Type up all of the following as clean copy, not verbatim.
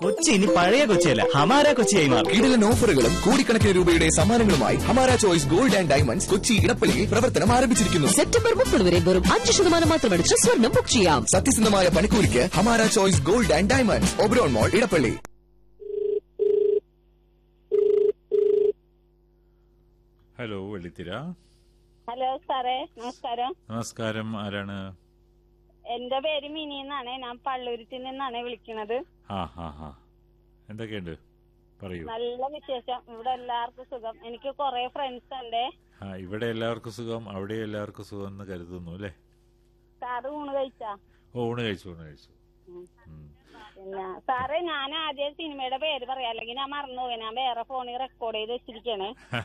കൊച്ചി ഇനി പഴയ കൊച്ചിയല്ല, ഹമാര കൊച്ചിയായി മാറും. കിടിലൻ ഓഫറുകളും കോടിക്കണക്കിന് രൂപയുടെ സമ്മാനങ്ങളുമായി Hamara choice gold and diamonds Kochi ഇടപ്പള്ളിയിൽ പ്രവർത്തനം ആരംഭിച്ചിരിക്കുന്നു. സെപ്റ്റംബർ 30 വരെ വെറും 5% മാത്രം അടിച്ച് സ്വർണ്ണം ബുക്ക് ചെയ്യാം. സത്യസന്ധമായ പണിക്കൂലിക്ക് Hamara choice gold and diamonds, Oberon mall, Edappally. Hello വെള്ളിത്തിര. Hello സാറേ, നമസ്കാരം. നമസ്കാരം. ആരാണ്? എന്റെ പേര് മിനി എന്നാണ്. ഞാൻ പള്ളൂരത്തിൽ നിന്നാണ് വിളിക്കുന്നത്. എന്തൊക്കെയുണ്ട് പറയൂ. നല്ല വിശേഷം. ഇവിടെ എല്ലാവർക്കും സുഖം. എനിക്ക് കുറെ ഫ്രണ്ട്സ് ഉണ്ട്. ഇവിടെ എല്ലാവർക്കും സുഖം, അവിടെ എല്ലാവർക്കും സുഖം എന്ന് കരുതുന്നു അല്ലേ? സാറ് ഊണ് കഴിച്ചാ? ഊണ് കഴിച്ചു. പിന്നെ സാറേ, ഞാൻ ആദ്യം സിനിമയുടെ പേര് പറയാം, അല്ലെങ്കിൽ ഞാൻ മറന്നുപോയി. ഞാൻ വേറെ ഫോണിൽ റെക്കോർഡ് ചെയ്ത് വെച്ചിരിക്കണേ.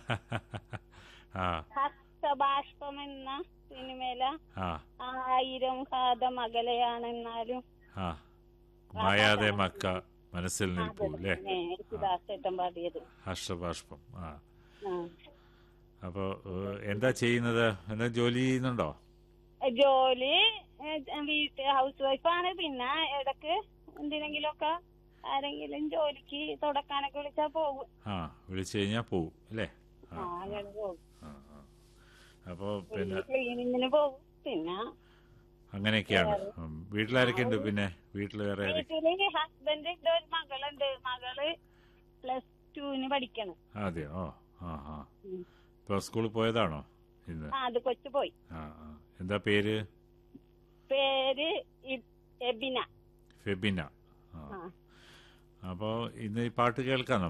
ഹസ്തബാഷ്പം എന്ന സിനിമയിലെ 1000 ഘാതം അകലെയാണെന്നാലും മായാതെ മക്ക മനസ്സിൽ നിൽപ്പൂ അല്ലേ? യേശുദാസേട്ടൻ പാടിയത് ഹർഷബാഷ്പം. അപ്പൊ എന്താ ചെയ്യുന്നത്? എന്താ ജോലി ചെയ്യുന്നുണ്ടോ? ജോലി ഹൗസ് വൈഫാണ്. പിന്നെ ഇടക്ക് എന്തിനെങ്കിലും ഒക്കെ ആരെങ്കിലും ജോലിക്ക് തുടക്കാനൊക്കെ വിളിച്ചാ പോകും. വിളിച്ചു കഴിഞ്ഞാ പോകും അല്ലേ? അങ്ങനെ പോകും. അപ്പൊ പിന്നെ ക്ലീനിങ്ങിന് പോകും. പിന്നെ അങ്ങനെയൊക്കെയാണ്. വീട്ടിലാരൊക്കെ ഉണ്ട്? പിന്നെ വീട്ടില് വേറെ വീട്ടില് ഹസ്ബൻഡ് ഉണ്ട്, ഒരു മകളുണ്ട്. മകള് +2 പഠിക്കണം. അതെയോ? ഇപ്പൊ സ്കൂളിൽ പോയതാണോ ഇന്ന്? അത് കൊച്ചു പോയി. എന്താ പേര്? പേര് ഫെബിന. ഫെബിന. അപ്പൊ ഇന്ന് ഈ പാട്ട് കേൾക്കാം.